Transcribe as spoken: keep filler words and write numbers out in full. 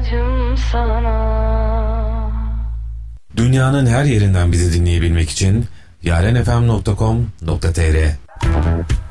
ihtiyacım sana. Dünyanın her yerinden bizi dinleyebilmek için yarenfm nokta com nokta tr